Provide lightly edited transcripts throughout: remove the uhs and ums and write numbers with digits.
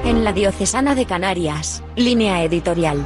En la Diocesana de Canarias, Línea Editorial.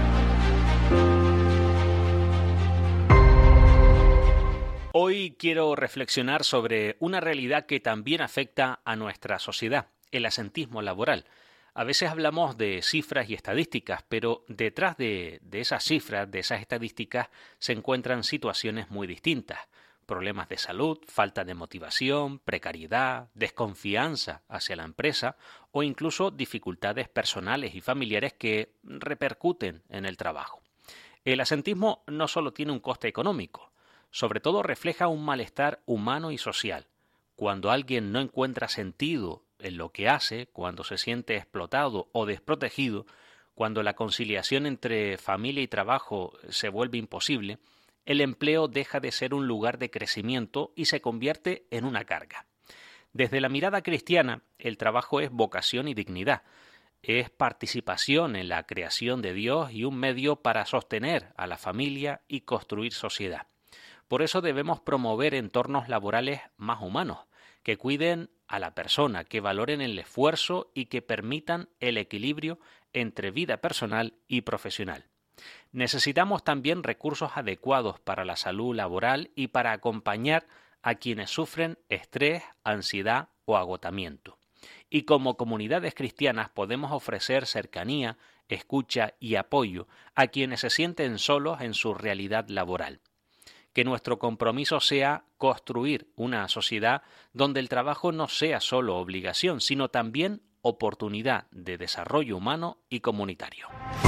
Hoy quiero reflexionar sobre una realidad que también afecta a nuestra sociedad, el asentismo laboral. A veces hablamos de cifras y estadísticas, pero detrás de esas cifras, de esas estadísticas, se encuentran situaciones muy distintas. Problemas de salud, falta de motivación, precariedad, desconfianza hacia la empresa o incluso dificultades personales y familiares que repercuten en el trabajo. El asentismo no solo tiene un coste económico, sobre todo refleja un malestar humano y social. Cuando alguien no encuentra sentido en lo que hace, cuando se siente explotado o desprotegido, cuando la conciliación entre familia y trabajo se vuelve imposible, el empleo deja de ser un lugar de crecimiento y se convierte en una carga. Desde la mirada cristiana, el trabajo es vocación y dignidad, es participación en la creación de Dios y un medio para sostener a la familia y construir sociedad. Por eso debemos promover entornos laborales más humanos, que cuiden a la persona, que valoren el esfuerzo y que permitan el equilibrio entre vida personal y profesional. Necesitamos también recursos adecuados para la salud laboral y para acompañar a quienes sufren estrés, ansiedad o agotamiento. Y como comunidades cristianas podemos ofrecer cercanía, escucha y apoyo a quienes se sienten solos en su realidad laboral. Que nuestro compromiso sea construir una sociedad donde el trabajo no sea solo obligación, sino también oportunidad de desarrollo humano y comunitario.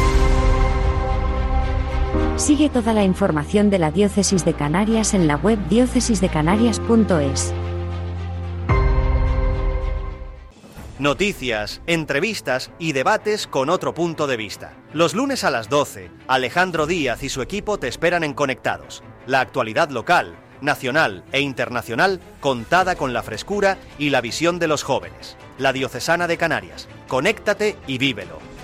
Sigue toda la información de la Diócesis de Canarias en la web diócesisdecanarias.es. Noticias, entrevistas y debates con otro punto de vista. Los lunes a las 12, Alejandro Díaz y su equipo te esperan en Conectados. La actualidad local, nacional e internacional contada con la frescura y la visión de los jóvenes. La Diocesana de Canarias. Conéctate y vívelo.